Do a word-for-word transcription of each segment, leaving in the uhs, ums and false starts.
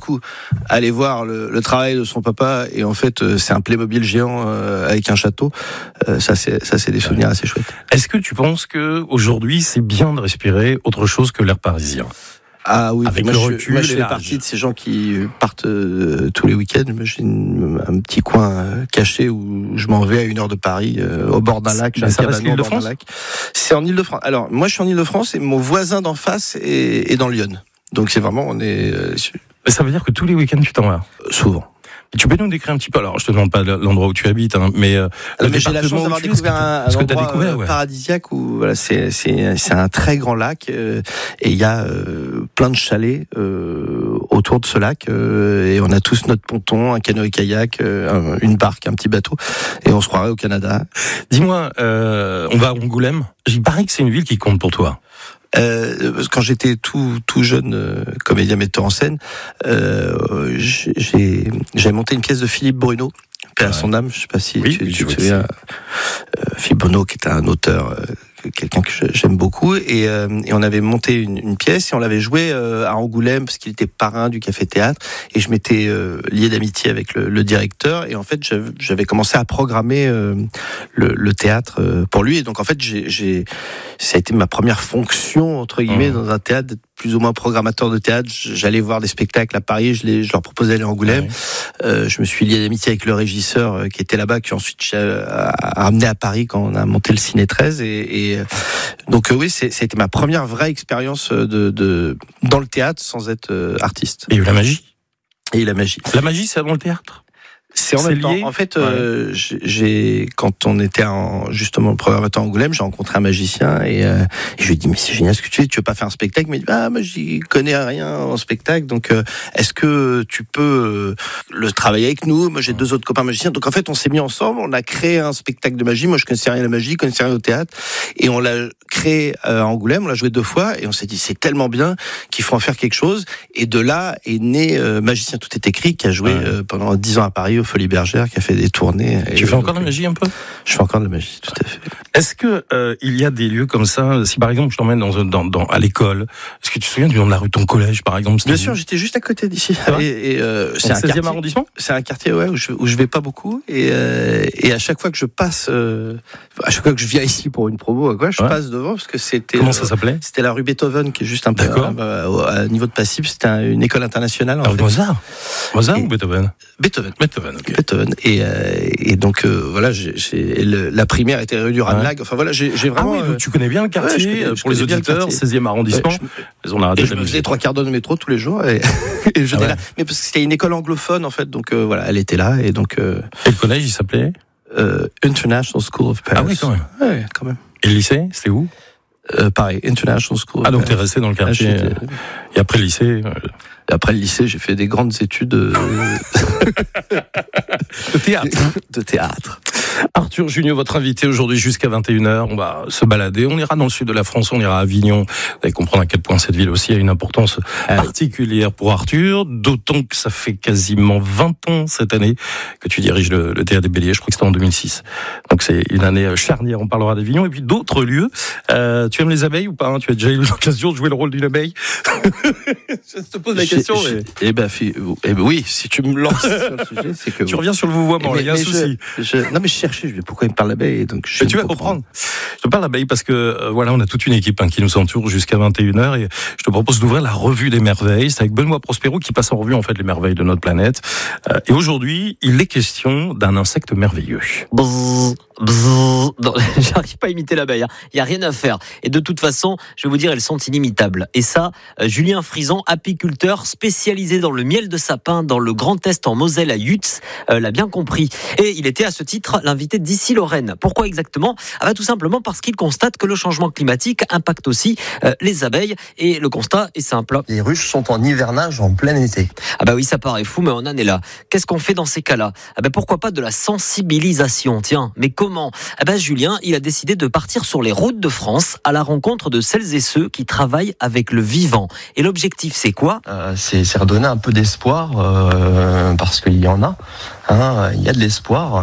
coup aller voir le, le travail de son papa et en fait euh, c'est un Playmobil géant euh, avec un château. Euh, ça c'est ça c'est des souvenirs assez chouettes. Est-ce que tu penses que aujourd'hui c'est bien de respirer autre chose que l'air parisien? Ah oui, avec moi, le je, recul, moi je fais l'âge. partie de ces gens qui partent euh, tous les week-ends. J'ai une, un petit coin euh, caché où je m'en vais à une heure de Paris, euh, au bord d'un lac. J'ai un ça reste cabanon au bord l'Île-de-France d'un lac. C'est en Île-de-France. Alors moi je suis en Île-de-France et mon voisin d'en face est, est dans Lyon. Donc c'est vraiment on est euh, Ça veut dire que tous les week-ends tu t'en vas? souvent. Et tu peux nous décrire un petit peu, alors je te demande pas l'endroit où tu habites, hein, mais, euh, Alors, le mais j'ai la chance département d'avoir où tu es, découvert un, un ce que t'as endroit découvert, ouais. euh, paradisiaque où voilà, c'est, c'est, c'est un très grand lac euh, et il y a euh, plein de chalets euh, autour de ce lac euh, et on a tous notre ponton, un canoë-kayak, euh, une barque, un petit bateau et on se croirait au Canada. Dis-moi, euh, on va à Angoulême. Il paraît que c'est une ville qui compte pour toi. Euh, quand j'étais tout tout jeune euh, comédien metteur en scène, euh, j'ai j'ai monté une pièce de Philippe Bruno, paix à son âme. Je sais pas si oui, tu, oui, tu oui, te souviens. Euh, Philippe Bruno, qui était un auteur, euh, quelqu'un que j'aime beaucoup, et, euh, et on avait monté une, une pièce et on l'avait joué euh, à Angoulême parce qu'il était parrain du Café Théâtre et je m'étais euh, lié d'amitié avec le, le directeur et en fait j'avais, j'avais commencé à programmer euh, le, le théâtre euh, pour lui et donc en fait j'ai, j'ai ça a été ma première fonction entre guillemets mmh. dans un théâtre, d'être plus ou moins programmateur de théâtre. J'allais voir des spectacles à Paris, je, les, je leur proposais d'aller à Angoulême. Ouais. Euh, je me suis lié d'amitié avec le régisseur euh, qui était là-bas, qui ensuite a ramené à Paris quand on a monté le Ciné treize. Et, et donc euh, oui, c'est, c'était ma première vraie expérience de, de dans le théâtre sans être euh, artiste. Et la magie. Et la magie. La magie, c'est avant le théâtre. C'est en même temps. En fait, ouais. euh, j'ai quand on était en justement le programmateur à Angoulême, j'ai rencontré un magicien et, euh, et je lui ai dit mais c'est génial ce que tu fais, tu veux pas faire un spectacle? Mais il dit ah moi j'y connais rien en spectacle, donc euh, est-ce que tu peux euh, le travailler avec nous? Moi j'ai deux autres copains magiciens, donc en fait on s'est mis ensemble, on a créé un spectacle de magie. Moi je connaissais rien à la magie, je connaissais rien au théâtre et on l'a créé à Angoulême, on l'a joué deux fois et on s'est dit c'est tellement bien qu'il faut en faire quelque chose. Et de là est né euh, Magicien Tout est écrit, qui a joué ouais. euh, pendant dix ans à Paris au Folies Bergères, qui a fait des tournées. Tu fais encore de la magie un peu? Je fais encore de la magie, tout à fait. Est-ce que euh, il y a des lieux comme ça? Si par exemple je t'emmène dans, dans, dans à l'école, est-ce que tu te souviens du nom de la rue de ton collège, par exemple? Bien sûr, j'étais juste à côté d'ici. Et, et euh, c'est un seizième arrondissement. C'est un quartier ouais où je, où je vais pas beaucoup et euh, et à chaque fois que je passe, euh, à chaque fois que je viens ici pour une promo, quoi, je ouais. passe devant parce que c'était. Comment ça s'appelait? C'était la rue Beethoven, qui est juste un peu à, à, à niveau de Passy. C'était un, une école internationale. En Alors, fait. Mozart. Mozart et, ou Beethoven? Beethoven. Beethoven. Okay. Beethoven. Et, euh, et donc euh, voilà, j'ai, j'ai, le, la primaire était rue du Ranelagh. Ouais. Enfin voilà, j'ai, j'ai vraiment. Ah oui, donc tu connais bien le quartier. Ouais, connais, pour les auditeurs, seizième arrondissement. Ouais, je, on a et je me faisais trois quarts d'heure de métro tous les jours et, et j'étais ah ouais. là. Mais parce que c'était une école anglophone en fait, donc euh, voilà, elle était là et donc. Euh, et le collège, il s'appelait euh, International School of Paris. Ah oui, quand même. Ouais, quand même. Et le lycée, c'était où? Euh, pareil, International School. Ah donc t'es resté dans le quartier. Ah, et après le lycée. Euh... Et après le lycée, j'ai fait des grandes études euh... de théâtre. De théâtre. Arthur Junior, votre invité aujourd'hui jusqu'à vingt et une heures. On va se balader. On ira dans le sud de la France, on ira à Avignon. Vous allez comprendre à quel point cette ville aussi a une importance ah, particulière pour Arthur. D'autant que ça fait quasiment vingt ans cette année que tu diriges le, le Théâtre des Béliers. Je crois que c'était en deux mille six. Donc c'est une année charnière. On parlera d'Avignon et puis d'autres lieux. Euh, tu aimes les abeilles ou pas hein? Tu as déjà eu l'occasion de jouer le rôle d'une abeille? Je te pose la question. Mais... Eh ben, eh ben oui, si tu me lances sur le sujet, c'est que tu reviens sur le vouvoiement. Il y a un souci. Je, je, non mais je cherchais. Je vais pourquoi il me parle d'abeille donc je tu vas comprendre. Je te parle d'abeille parce que euh, voilà, on a toute une équipe hein, qui nous entoure jusqu'à vingt et une heures et je te propose d'ouvrir la revue des merveilles. C'est avec Benoît Prospero qui passe en revue en fait les merveilles de notre planète. Euh, et aujourd'hui, il est question d'un insecte merveilleux. Bzzz, bzzz. Non, j'arrive pas à imiter l'abeille. Il hein. y a rien à faire. Et de toute façon, je vais vous dire, elles sont inimitables. Et ça, euh, Julien Frison, apiculteur spécialisé dans le miel de sapin dans le Grand Est en Moselle à Yutz, euh, l'a bien compris. Et il était à ce titre l'invité d'Ici Lorraine. Pourquoi exactement? Ah bah tout simplement parce qu'il constate que le changement climatique impacte aussi euh, les abeilles. Et le constat est simple. Les ruches sont en hivernage en plein été. Ah bah oui, ça paraît fou, mais on en est là. Qu'est-ce qu'on fait dans ces cas-là? Ah bah pourquoi pas de la sensibilisation? Tiens, mais comment? Ah bah Julien, il a décidé de partir sur les routes de France à la rencontre de celles et ceux qui travaillent avec le vivant. Et l'objectif, c'est quoi? euh, c'est, c'est redonner un peu d'espoir, euh, parce qu'il y en a. Hein, il y a de l'espoir.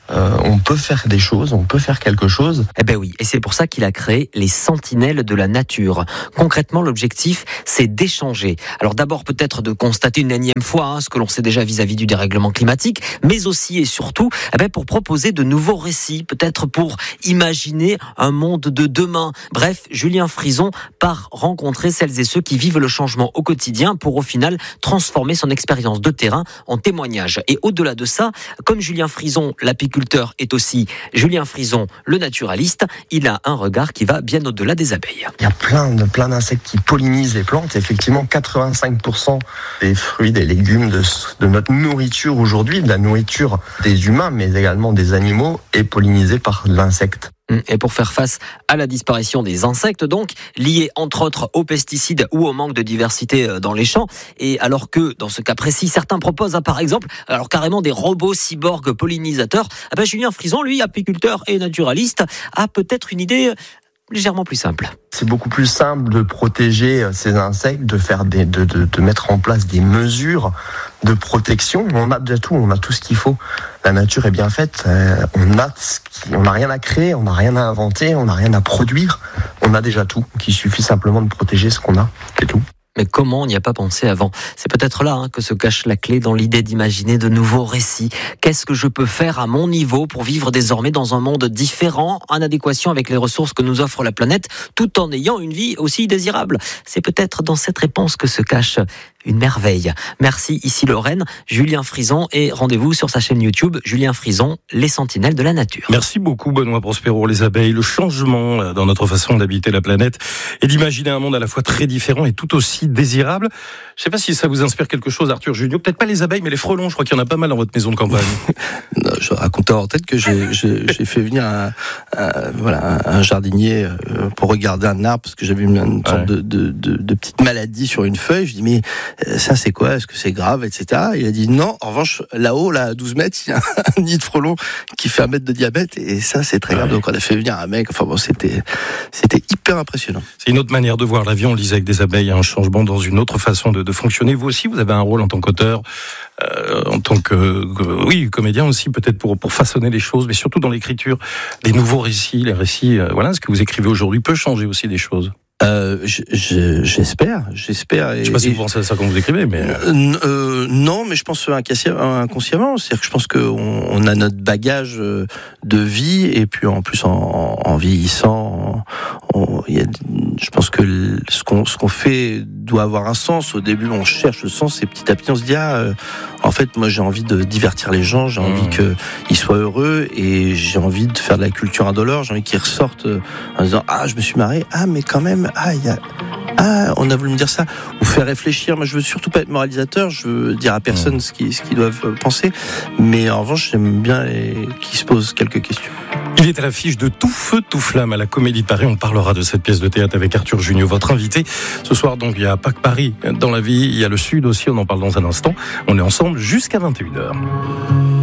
euh, on peut faire des choses, on peut faire quelque chose. Eh ben oui, et c'est pour ça qu'il a créé les Sentinelles de la Nature. Concrètement, l'objectif, c'est d'échanger. Alors d'abord peut-être de constater une énième fois hein, ce que l'on sait déjà vis-à-vis du dérèglement climatique, mais aussi et surtout eh ben, pour proposer de nouveaux récits, peut-être pour imaginer un monde de demain. Bref, Julien Frison part rencontrer celles et ceux qui vivent le changement au quotidien pour au final transformer son expérience de terrain en témoignage. Et au-delà de ça, comme Julien Frison, l'apiculteur, est aussi Julien Frison, le naturaliste, il a un regard qui va bien au-delà des abeilles. Il y a plein de plein d'insectes qui pollinisent les plantes. Effectivement, quatre-vingt-cinq pour cent des fruits, des légumes, de, de notre nourriture aujourd'hui, de la nourriture des humains, mais également des animaux, est pollinisée par l'insecte. Et pour faire face à la disparition des insectes, donc, liés entre autres aux pesticides ou au manque de diversité dans les champs, et alors que, dans ce cas précis, certains proposent, par exemple, alors carrément des robots cyborgs pollinisateurs, eh ben Julien Frison, lui, apiculteur et naturaliste, a peut-être une idée légèrement plus simple. C'est beaucoup plus simple de protéger ces insectes, de faire des, de, de, de mettre en place des mesures de protection. On a déjà tout, on a tout ce qu'il faut. La nature est bien faite. Euh, on a ce qui, on n'a rien à créer, on n'a rien à inventer, on n'a rien à produire. On a déjà tout. Il suffit simplement de protéger ce qu'on a, c'est tout. Mais comment on n'y a pas pensé avant ? C'est peut-être là hein, que se cache la clé dans l'idée d'imaginer de nouveaux récits. Qu'est-ce que je peux faire à mon niveau pour vivre désormais dans un monde différent, en adéquation avec les ressources que nous offre la planète, tout en ayant une vie aussi désirable ? C'est peut-être dans cette réponse que se cache une merveille. Merci, ici Lorraine, Julien Frison, et rendez-vous sur sa chaîne YouTube, Julien Frison, les Sentinelles de la Nature. Merci beaucoup Benoît Prospero. Les abeilles, le changement dans notre façon d'habiter la planète et d'imaginer un monde à la fois très différent et tout aussi désirable. Je ne sais pas si ça vous inspire quelque chose, Arthur Junio. Peut-être pas les abeilles, mais les frelons. Je crois qu'il y en a pas mal dans votre maison de campagne. Non, je racontais en tête que j'ai, j'ai, j'ai fait venir un, un, voilà, un jardinier pour regarder un arbre parce que j'avais une, une sorte ouais. de, de, de, de petite maladie sur une feuille. Je dis mais ça c'est quoi ? Est-ce que c'est grave, et cetera. Il a dit non. En revanche, là-haut, là, à douze mètres, il y a un nid de frelons qui fait un mètre de diamètre et ça c'est très ouais. grave. Donc on a fait venir un mec. Enfin bon, c'était, c'était hyper impressionnant. C'est une autre manière de voir la vie. On le disait avec des abeilles, un changement dans une autre façon de, de fonctionner. Vous aussi, vous avez un rôle en tant qu'auteur, euh, en tant que, que oui, comédien aussi, peut-être pour pour façonner les choses, mais surtout dans l'écriture, des nouveaux récits, les récits. Euh, voilà, ce que vous écrivez aujourd'hui peut changer aussi des choses. Euh, je, je, j'espère, j'espère. Je sais pas si vous pensez à ça quand vous écrivez, mais euh, euh, non, mais je pense inconsciemment. C'est-à-dire que je pense qu'on on a notre bagage de vie et puis en plus en, en vieillissant, on, il y a, je pense que ce qu'on ce qu'on fait doit avoir un sens. Au début, on cherche le sens et petit à petit, on se dit ah, euh, en fait, moi j'ai envie de divertir les gens, j'ai envie mmh. qu'ils soient heureux et j'ai envie de faire de la culture indolore, j'ai envie qu'ils ressortent en disant ah, je me suis marré, ah mais quand même. Ah, y a... ah, on a voulu me dire ça, ou faire réfléchir. Moi, je veux surtout pas être moralisateur. Je veux dire à personne ce qu'ils, ce qu'ils doivent penser. Mais en revanche, j'aime bien les... qu'ils se posent quelques questions. Il est à l'affiche de Tout Feu, Tout Flamme à la Comédie de Paris. On parlera de cette pièce de théâtre avec Arthur Junio, votre invité. Ce soir, donc, il y a pas que Paris dans la vie. Il y a le Sud aussi. On en parle dans un instant. On est ensemble jusqu'à vingt et une heures.